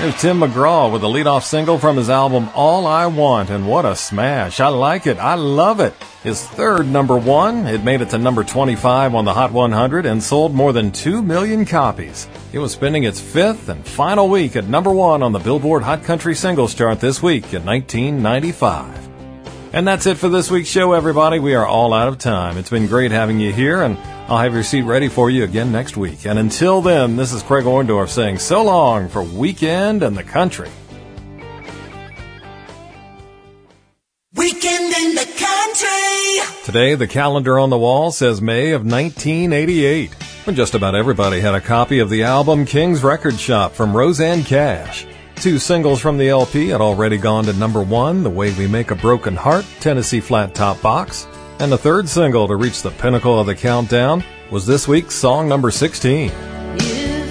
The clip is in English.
Here's Tim McGraw with a leadoff single from his album All I Want, and what a smash. I like it. I love it. His third number one. It made it to number 25 on the Hot 100 and sold more than 2 million copies. It was spending its fifth and final week at number one on the Billboard Hot Country Singles Chart this week in 1995. And that's it for this week's show, everybody. We are all out of time. It's been great having you here, and I'll have your seat ready for you again next week. And until then, this is Craig Orndorff saying so long for Weekend and the Country. Weekend in the Country. Today, the calendar on the wall says May of 1988, when just about everybody had a copy of the album King's Record Shop from Rosanne Cash. 2 singles from the LP had already gone to number one, The Way We Make a Broken Heart, Tennessee Flat Top Box. And the third single to reach the pinnacle of the countdown was this week's song number 16.